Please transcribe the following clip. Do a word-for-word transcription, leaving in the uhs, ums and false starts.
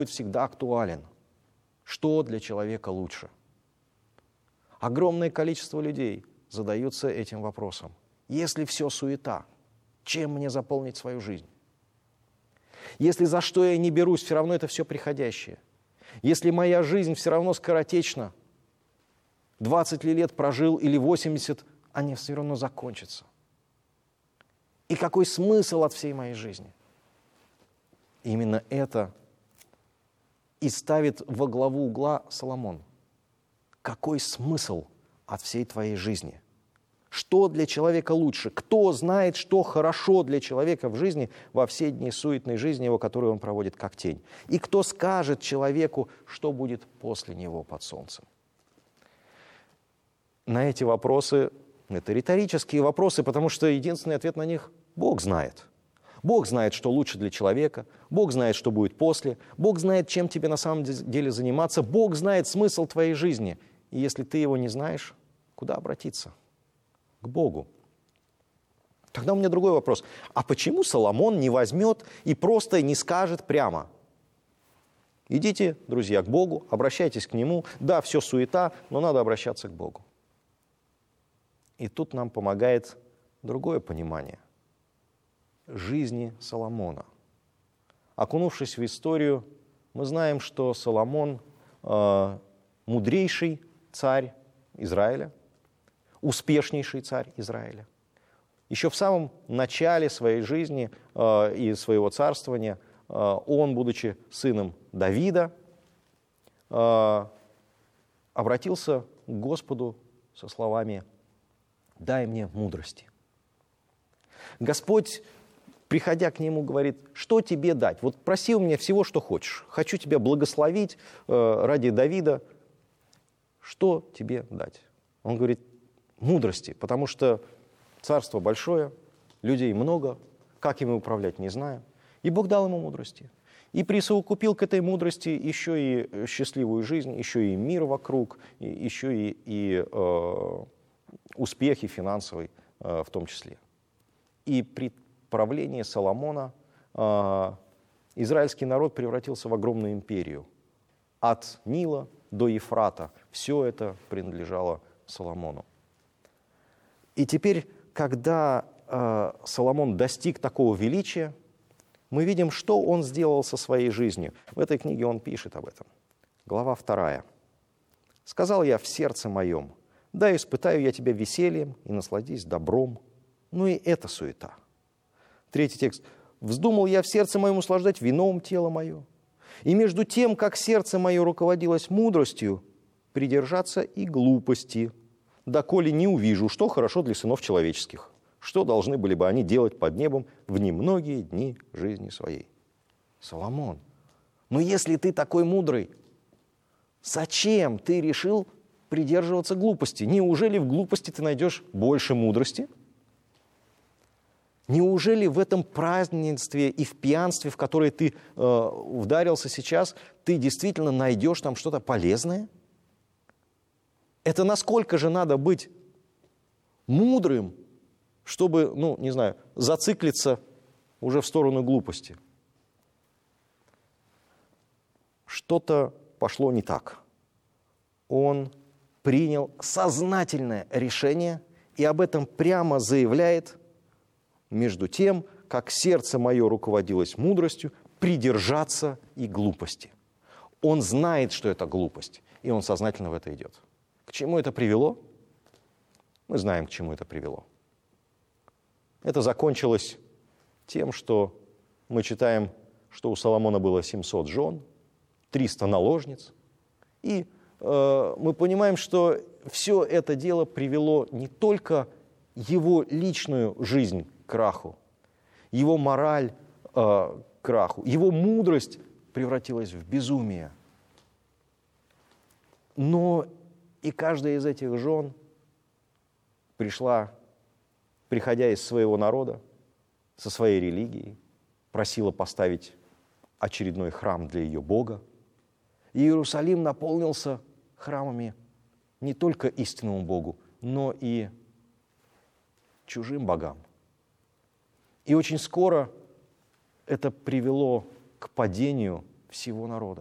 всегда актуален. Что для человека лучше? Огромное количество людей задаются этим вопросом. Если все суета, чем мне заполнить свою жизнь? Если за что я не берусь, все равно это все приходящее. Если моя жизнь все равно скоротечна, двадцать лет прожил или восемьдесят, они все равно закончатся. И какой смысл от всей моей жизни? Именно это и ставит во главу угла Соломон. Какой смысл от всей твоей жизни? Что для человека лучше? Кто знает, что хорошо для человека в жизни во все дни суетной жизни его, которую он проводит как тень? И кто скажет человеку, что будет после него под солнцем? На эти вопросы, это риторические вопросы, потому что единственный ответ на них – Бог знает. Бог знает, что лучше для человека, Бог знает, что будет после, Бог знает, чем тебе на самом деле заниматься, Бог знает смысл твоей жизни. И если ты его не знаешь, куда обратиться? К Богу. Тогда у меня другой вопрос. А почему Соломон не возьмет и просто не скажет прямо? Идите, друзья, к Богу, обращайтесь к Нему. Да, все суета, но надо обращаться к Богу. И тут нам помогает другое понимание жизни Соломона. Окунувшись в историю, мы знаем, что Соломон э, мудрейший царь Израиля, успешнейший царь Израиля. Еще в самом начале своей жизни э, и своего царствования э, он, будучи сыном Давида, э, обратился к Господу со словами: «Дай мне мудрости». Господь, приходя к нему, говорит: что тебе дать? Вот проси у меня всего, что хочешь. Хочу тебя благословить э, ради Давида. Что тебе дать? Он говорит: мудрости, потому что царство большое, людей много, как им управлять, не знаю. И Бог дал ему мудрости. И присовокупил к этой мудрости еще и счастливую жизнь, еще и мир вокруг, и еще и, и э, успехи финансовые э, в том числе. И при правлении Соломона э, израильский народ превратился в огромную империю. От Нила до Ефрата все это принадлежало Соломону. И теперь, когда э, Соломон достиг такого величия, мы видим, что он сделал со своей жизнью. В этой книге он пишет об этом. Глава вторая. «Сказал я в сердце моем: да, испытаю я тебя весельем и насладись добром. Ну и это суета». Третий текст. «Вздумал я в сердце моем услаждать вином тело мое. И между тем, как сердце мое руководилось мудростью, придержаться и глупости, доколе не увижу, что хорошо для сынов человеческих, что должны были бы они делать под небом в немногие дни жизни своей». Соломон, ну если ты такой мудрый, зачем ты решил придерживаться глупости? Неужели в глупости ты найдешь больше мудрости? Неужели в этом празднестве и в пьянстве, в которое ты э, вдарился сейчас, ты действительно найдешь там что-то полезное? Это насколько же надо быть мудрым, чтобы, ну, не знаю, зациклиться уже в сторону глупости? Что-то пошло не так. Он принял сознательное решение и об этом прямо заявляет: между тем, как сердце мое руководилось мудростью, придержаться и глупости. Он знает, что это глупость, и он сознательно в это идет. К чему это привело? Мы знаем, к чему это привело. Это закончилось тем, что мы читаем, что у Соломона было семьсот жен, триста наложниц. И э, мы понимаем, что все это дело привело не только его личную жизнь к краху, его мораль э, к краху, его мудрость превратилась в безумие. Но и каждая из этих жен пришла, приходя из своего народа, со своей религией, просила поставить очередной храм для ее Бога. И Иерусалим наполнился храмами не только истинному Богу, но и чужим богам. И очень скоро это привело к падению всего народа.